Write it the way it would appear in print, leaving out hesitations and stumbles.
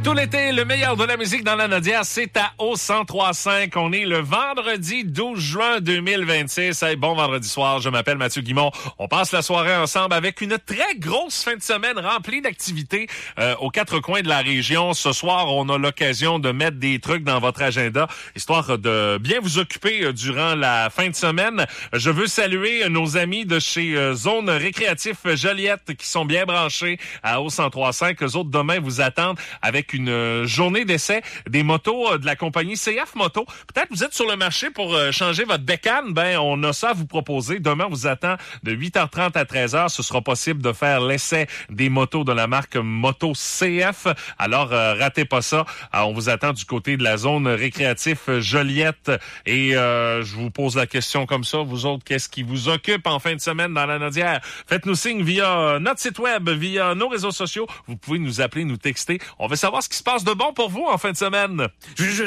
Tout l'été, le meilleur de la musique dans la Nodière, c'est à O1035. On est le vendredi 12 juin 2026. Hey, bon vendredi soir, je m'appelle Mathieu Guimond. On passe la soirée ensemble avec une très grosse fin de semaine remplie d'activités aux quatre coins de la région. Ce soir, on a l'occasion de mettre des trucs dans votre agenda, histoire de bien vous occuper durant la fin de semaine. Je veux saluer nos amis de chez Zone Récréatif Joliette qui sont bien branchés à O1035. Eux autres, demain, vous attendent avec une journée d'essai des motos de la compagnie CF Moto. Peut-être vous êtes sur le marché pour changer votre bécane. Ben, on a ça à vous proposer. Demain, on vous attend de 8h30 à 13h. Ce sera possible de faire l'essai des motos de la marque Moto CF. Alors, ratez pas ça. Alors, on vous attend du côté de la zone récréatif Joliette. Et je vous pose la question comme ça. Vous autres, qu'est-ce qui vous occupe en fin de semaine dans la Nodière? Faites-nous signe via notre site web, via nos réseaux sociaux. Vous pouvez nous appeler, nous texter. On veut savoir ce qui se passe de bon pour vous en fin de semaine.